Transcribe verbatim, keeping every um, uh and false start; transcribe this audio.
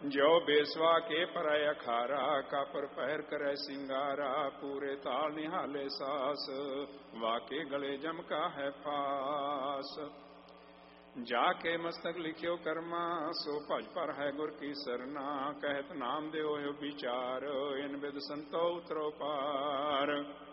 जो बेसवा के परय अखारा, का पर पहर करे सिंगारा, पूरे ताल निहाले सास, वाके गले जम का है पास। जाके मस्तक लिखियो कर्मा, सो भज पर है गुर की सरना, कहत नाम देओ विचार, इन विद संतो उतरो पार।